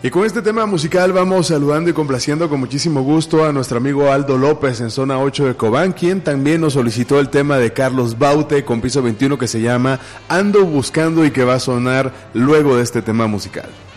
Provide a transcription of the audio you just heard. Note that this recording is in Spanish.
Y con este tema musical vamos saludando y complaciendo con muchísimo gusto a nuestro amigo Aldo López en Zona 8 de Cobán, quien también nos solicitó el tema de Carlos Baute con Piso 21 que se llama Ando Buscando y que va a sonar luego de este tema musical.